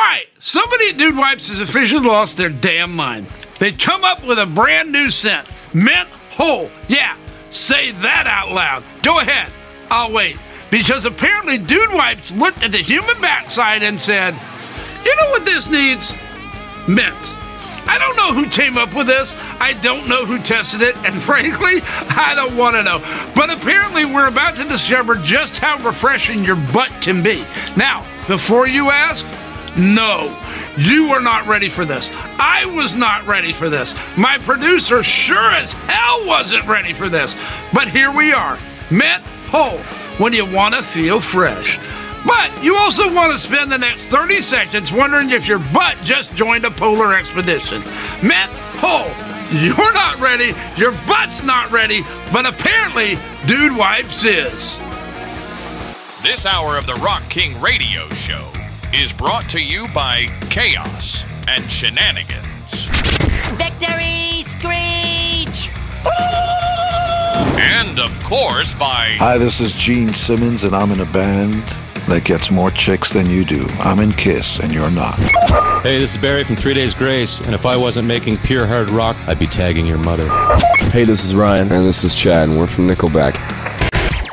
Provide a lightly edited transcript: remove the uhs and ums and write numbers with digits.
right, somebody at Dude Wipes has officially lost their damn mind. They've come up with a brand new scent. Mint Whole. Yeah, say that out loud. Go ahead. I'll wait. Because apparently Dude Wipes looked at the human backside and said, you know what this needs? Mint. I don't know who came up with this. I don't know who tested it. And frankly, I don't want to know. But apparently we're about to discover just how refreshing your butt can be. Now, before you ask, no, you are not ready for this. I was not ready for this. My producer sure as hell wasn't ready for this. But here we are. Mint Whole, when you want to feel fresh. But you also want to spend the next 30 seconds wondering if your butt just joined a polar expedition. Mint Whole, you're not ready, your butt's not ready, but apparently Dude Wipes is. This hour of the Rock King Radio Show is brought to you by Chaos and Shenanigans. Victory Screech! And, of course, by... Hi, this is Gene Simmons, and I'm in a band that gets more chicks than you do. I'm in Kiss, and you're not. Hey, this is Barry from 3 Days Grace, and if I wasn't making pure hard rock, I'd be tagging your mother. Hey, this is Ryan. And this is Chad, and we're from Nickelback.